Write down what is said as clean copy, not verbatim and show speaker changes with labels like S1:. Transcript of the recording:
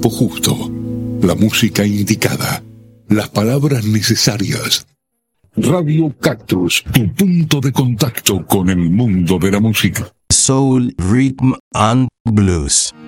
S1: tiempo justo, la música indicada, las palabras necesarias. Radio Cactus, tu punto de contacto con el mundo de la música.
S2: Soul, Rhythm and Blues.